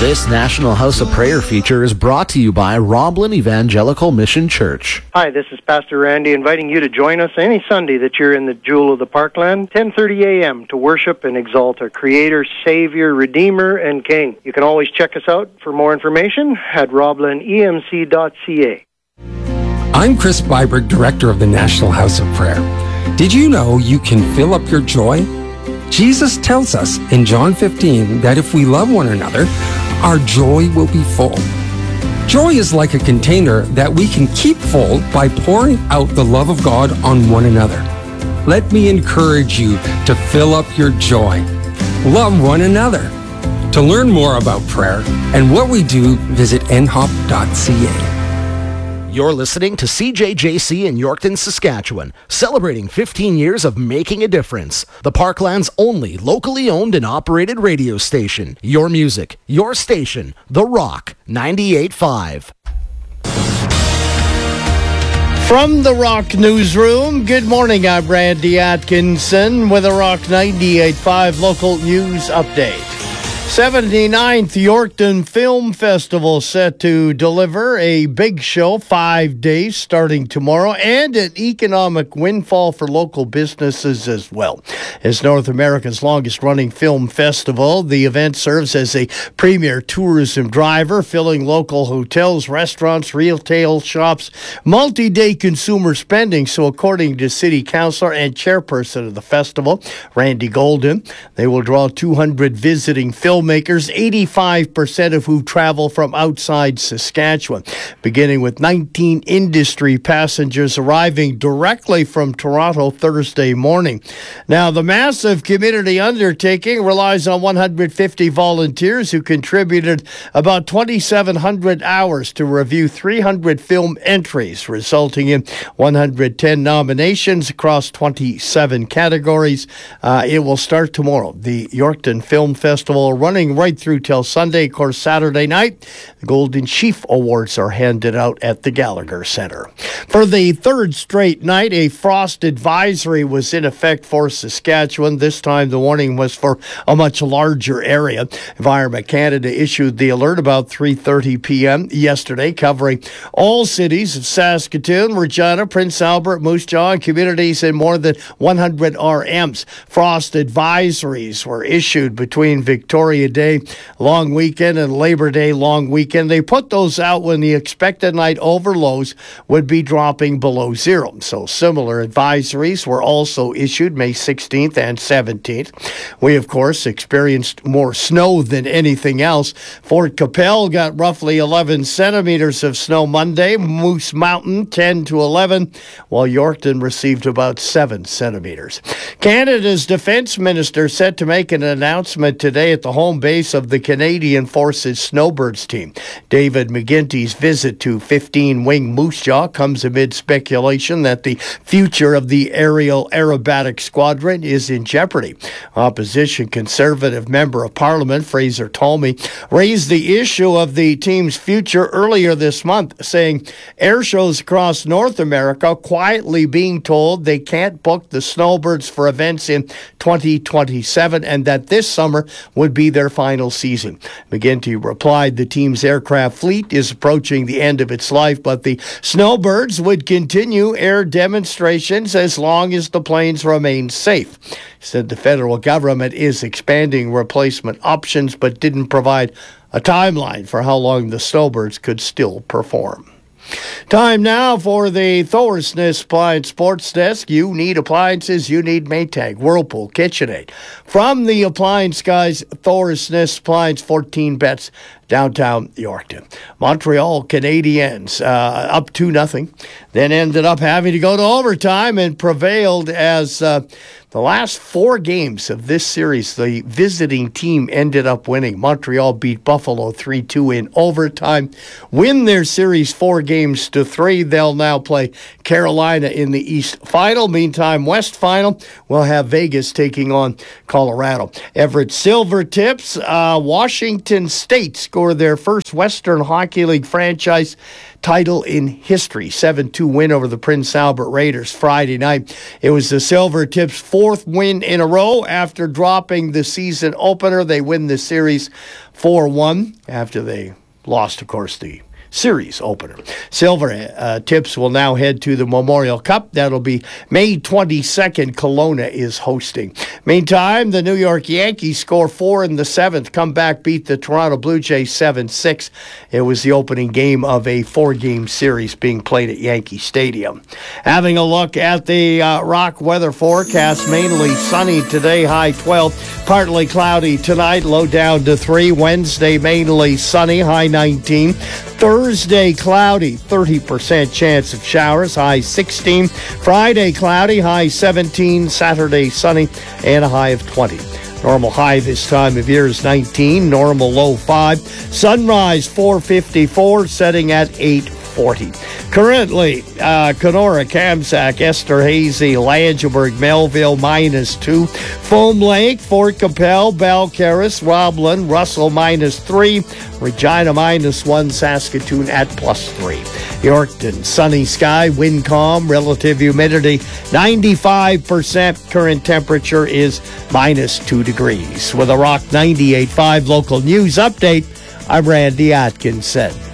This National House of Prayer feature is brought to you by Roblin Evangelical Mission Church. Hi, this is Pastor Randy inviting you to join us any Sunday that you're in the Jewel of the Parkland, 10:30 a.m. to worship and exalt our Creator, Savior, Redeemer, and King. You can always check us out for more information at roblinemc.ca. I'm Chris Byberg, Director of the National House of Prayer. Did you know you can fill up your joy? Jesus tells us in John 15 that if we love one another, our joy will be full. Joy is like a container that we can keep full by pouring out the love of God on one another. Let me encourage you to fill up your joy. Love one another. To learn more about prayer and what we do, visit nhop.ca. You're listening to CJJC in Yorkton, Saskatchewan, celebrating 15 years of making a difference. The Parkland's only locally owned and operated radio station. Your music, your station, The Rock 98.5. From the Rock Newsroom, good morning. I'm Randy Atkinson with a Rock 98.5 local news update. 79th Yorkton Film Festival set to deliver a big show, 5 days starting tomorrow, and an economic windfall for local businesses as well. As North America's longest-running film festival, the event serves as a premier tourism driver, filling local hotels, restaurants, retail shops, multi-day consumer spending. So according to City Councillor and Chairperson of the festival, Randy Golden, they will draw 200 visiting filmmakers, 85% of who travel from outside Saskatchewan, beginning with 19 industry passengers arriving directly from Toronto Thursday morning. Now, the massive community undertaking relies on 150 volunteers who contributed about 2,700 hours to review 300 film entries, resulting in 110 nominations across 27 categories. It will start tomorrow. The Yorkton Film Festival running right through till Sunday. Of course, Saturday night, the Golden Sheaf Awards are handed out at the Gallagher Centre. For the third straight night, a frost advisory was in effect for Saskatchewan. This time, the warning was for a much larger area. Environment Canada issued the alert about 3:30 p.m. yesterday, covering all cities of Saskatoon, Regina, Prince Albert, Moose Jaw, and communities in more than 100 RMs. Frost advisories were issued between Victoria Day long weekend and Labor Day long weekend. They put those out when the expected night overlows would be dropping below zero. So similar advisories were also issued May 16th and 17th. We, of course, experienced more snow than anything else. Fort Capel got roughly 11 centimeters of snow Monday. Moose Mountain, 10 to 11, while Yorkton received about 7 centimeters. Canada's defense minister set to make an announcement today at the home base of the Canadian Forces Snowbirds team. David McGinty's visit to 15-wing Moose Jaw comes amid speculation that the future of the aerial aerobatic squadron is in jeopardy. Opposition Conservative Member of Parliament Fraser Tolmie raised the issue of the team's future earlier this month, saying air shows across North America quietly being told they can't book the Snowbirds for events in 2027 and that this summer would be their final season. McGinty replied the team's aircraft fleet is approaching the end of its life, but the Snowbirds would continue air demonstrations as long as the planes remain safe. He said the federal government is expanding replacement options, but didn't provide a timeline for how long the Snowbirds could still perform. Time now for the Thorsness Appliance Sports Desk. You need appliances, you need Maytag, Whirlpool, KitchenAid. From the appliance guys, Thorsness Appliance, 14 bets, downtown Yorkton. Montreal Canadiens up 2-0, then ended up having to go to overtime and prevailed as the last 4 games of this series, the visiting team ended up winning. Montreal beat Buffalo 3-2 in overtime, win their series 4-3. They'll now play Carolina in the East Final. Meantime, West Final will have Vegas taking on Colorado. Everett Silver tips, Washington State scored scored their first Western Hockey League franchise title in history. 7-2 win over the Prince Albert Raiders Friday night. It was the Silvertips' fourth win in a row after dropping the season opener. They win the series 4-1 after they lost, of course, the series opener. Silver Tips will now head to the Memorial Cup. That'll be May 22nd. Kelowna is hosting. Meantime, the New York Yankees score 4 in the 7th. Come back, beat the Toronto Blue Jays 7-6. It was the opening game of a 4-game series being played at Yankee Stadium. Having a look at the Rock weather forecast, mainly sunny today, high 12. Partly cloudy tonight, low down to 3. Wednesday, mainly sunny, high 19. Thursday, cloudy, 30% chance of showers, high 16. Friday, cloudy, high 17. Saturday, sunny, and a high of 20. Normal high this time of year is 19. Normal low 5. Sunrise 4:54, setting at 8:40. Currently, Kenora, Kamsack, Esterhazy, Langeberg, Melville, -2. Foam Lake, Fort Capel, Balcarres, Roblin, Russell, -3. Regina, -1. Saskatoon at +3. Yorkton, sunny sky, wind calm, relative humidity 95%. Current temperature is -2 degrees. With a Rock 98.5 local news update, I'm Randy Atkinson.